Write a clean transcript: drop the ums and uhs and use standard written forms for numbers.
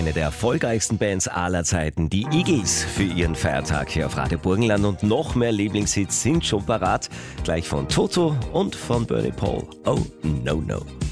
Eine der erfolgreichsten Bands aller Zeiten, die Eagles, für ihren Feiertag hier auf Radio Burgenland. Und noch mehr Lieblingshits sind schon parat. Gleich von Toto und von Bernie Paul. Oh, no, no.